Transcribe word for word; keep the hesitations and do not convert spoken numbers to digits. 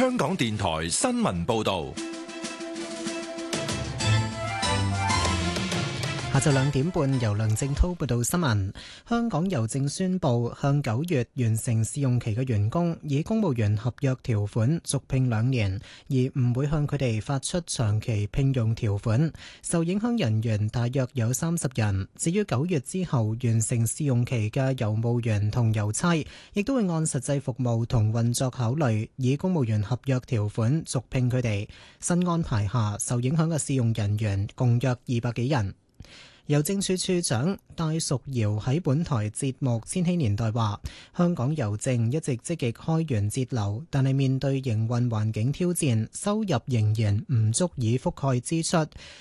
香港電台新聞報道。 下晝兩點半，由梁正滔報道新聞。香港郵政宣布，向九月完成試用期嘅員工以公務員合約條款續聘兩年，而唔會向佢哋發出長期聘用條款。受影響人員大約有三十人。至於九月之後完成試用期嘅郵務員同郵差，亦都會按實際服務同運作考慮，以公務員合約條款續聘佢哋。新安排下，受影響嘅試用人員共約二百幾人。郵政署署長戴淑瑤喺本台節目《千禧年代》話：香港郵政一直積極開源節流，但係面對營運環境挑戰，收入仍然唔足以覆蓋支出。